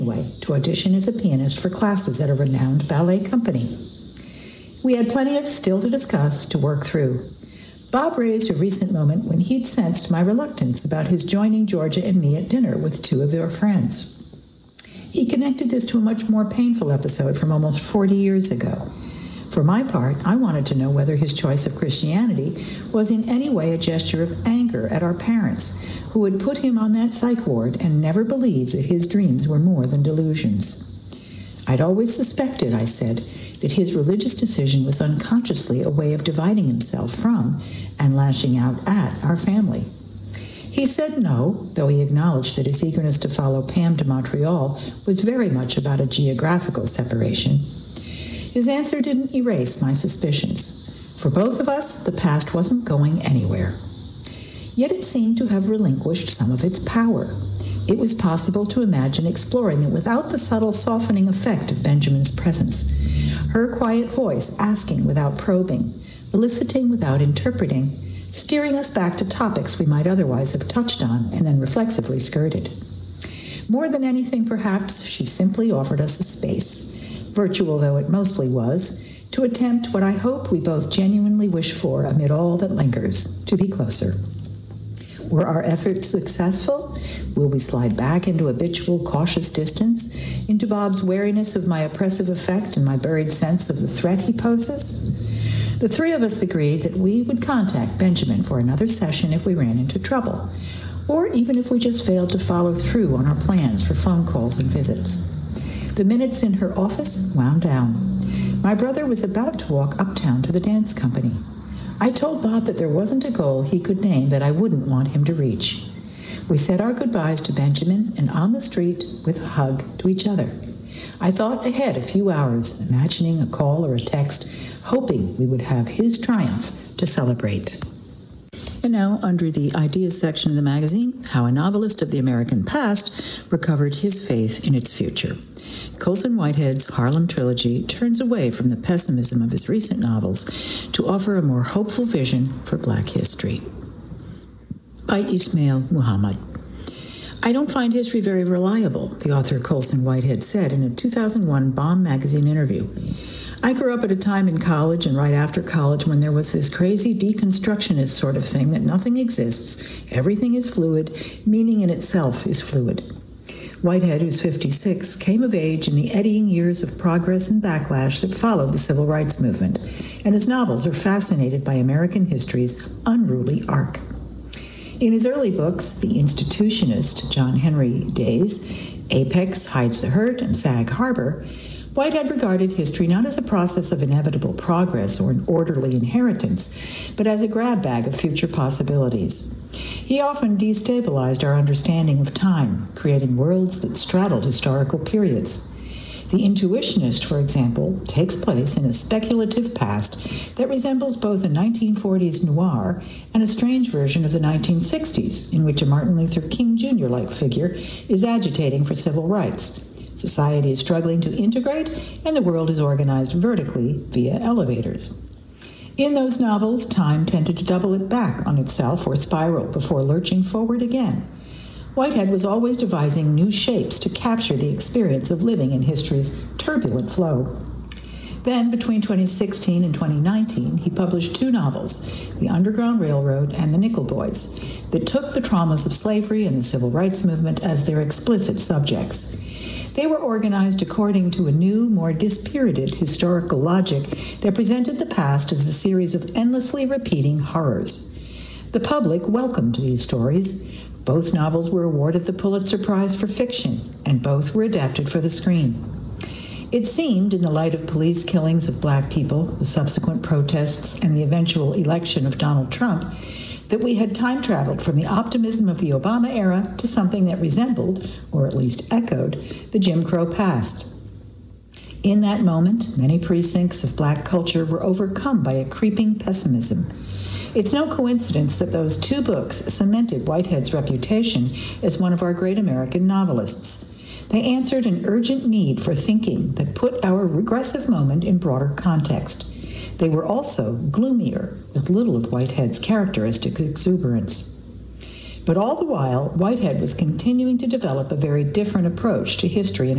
to audition as a pianist for classes at a renowned ballet company. We had plenty of still to discuss, to work through. Bob raised a recent moment when he'd sensed my reluctance about his joining Georgia and me at dinner with two of their friends. He connected this to a much more painful episode from almost 40 years ago. For my part, I wanted to know whether his choice of Christianity was in any way a gesture of anger at our parents, who had put him on that psych ward and never believed that his dreams were more than delusions. I'd always suspected, I said, that his religious decision was unconsciously a way of dividing himself from and lashing out at our family. He said no, though he acknowledged that his eagerness to follow Pam to Montreal was very much about a geographical separation. His answer didn't erase my suspicions. For both of us, the past wasn't going anywhere. Yet it seemed to have relinquished some of its power. It was possible to imagine exploring it without the subtle softening effect of Benjamin's presence. Her quiet voice asking without probing, eliciting without interpreting, steering us back to topics we might otherwise have touched on and then reflexively skirted. More than anything, perhaps, she simply offered us a space, virtual though it mostly was, to attempt what I hope we both genuinely wish for amid all that lingers, to be closer. Were our efforts successful? Will we slide back into habitual cautious distance, into Bob's wariness of my oppressive effect and my buried sense of the threat he poses? The three of us agreed that we would contact Benjamin for another session if we ran into trouble, or even if we just failed to follow through on our plans for phone calls and visits. The minutes in her office wound down. My brother was about to walk uptown to the dance company. I told Bob that there wasn't a goal he could name that I wouldn't want him to reach. We said our goodbyes to Benjamin and on the street with a hug to each other. I thought ahead a few hours, imagining a call or a text, hoping we would have his triumph to celebrate. And now, under the Ideas section of the magazine, how a novelist of the American past recovered his faith in its future. Colson Whitehead's Harlem Trilogy turns away from the pessimism of his recent novels to offer a more hopeful vision for Black history. By Ismail Muhammad. I don't find history very reliable, the author Colson Whitehead said in a 2001 Bomb magazine interview. I grew up at a time in college and right after college when there was this crazy deconstructionist sort of thing that nothing exists, everything is fluid, meaning in itself is fluid. Whitehead, who's 56, came of age in the eddying years of progress and backlash that followed the civil rights movement, and his novels are fascinated by American history's unruly arc. In his early books, The Institutionist, John Henry Days, Apex, Hides the Hurt, and Sag Harbor, Whitehead regarded history not as a process of inevitable progress or an orderly inheritance, but as a grab bag of future possibilities. He often destabilized our understanding of time, creating worlds that straddled historical periods. The Intuitionist, for example, takes place in a speculative past that resembles both a 1940s noir and a strange version of the 1960s, in which a Martin Luther King Jr.-like figure is agitating for civil rights. Society is struggling to integrate, and the world is organized vertically via elevators. In those novels, time tended to double it back on itself or spiral before lurching forward again. Whitehead was always devising new shapes to capture the experience of living in history's turbulent flow. Then, between 2016 and 2019, he published two novels, The Underground Railroad and The Nickel Boys, that took the traumas of slavery and the civil rights movement as their explicit subjects. They were organized according to a new, more dispirited historical logic that presented the past as a series of endlessly repeating horrors. The public welcomed these stories. Both novels were awarded the Pulitzer Prize for Fiction, and both were adapted for the screen. It seemed, in the light of police killings of Black people, the subsequent protests, and the eventual election of Donald Trump, that we had time traveled from the optimism of the Obama era to something that resembled, or at least echoed, the Jim Crow past. In that moment, many precincts of Black culture were overcome by a creeping pessimism. It's no coincidence that those two books cemented Whitehead's reputation as one of our great American novelists. They answered an urgent need for thinking that put our regressive moment in broader context. They were also gloomier, with little of Whitehead's characteristic exuberance. But all the while, Whitehead was continuing to develop a very different approach to history and